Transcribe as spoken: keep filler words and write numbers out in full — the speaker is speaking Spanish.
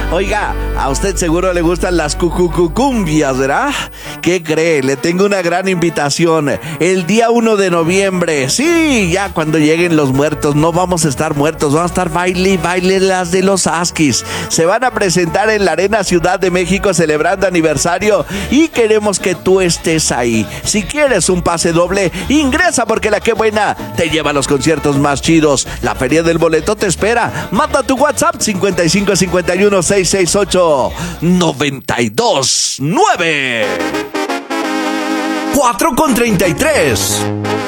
Oiga, a usted seguro le gustan las cucucucumbias, ¿verdad? ¿Qué cree? Le tengo una gran invitación. El día uno de noviembre. Sí, ya cuando lleguen los muertos, no vamos a estar muertos, vamos a estar baile y baile las de los Askis. Se van a presentar en la Arena Ciudad de México celebrando aniversario y queremos que tú estés ahí. Si quieres un pase doble, ingresa porque la que buena te lleva a los conciertos más chidos. La Feria del Boleto te espera. Manda tu WhatsApp cincuenta y cinco cincuenta y uno seiscientos sesenta y ocho noventa y dos nueve. cuatro con treinta y tres.